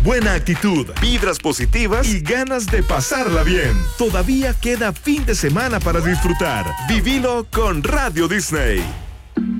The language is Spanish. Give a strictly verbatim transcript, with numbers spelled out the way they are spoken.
buena actitud, vibras positivas y ganas de pasarla bien. Todavía queda fin de semana para disfrutar. Vivilo con Radio Disney.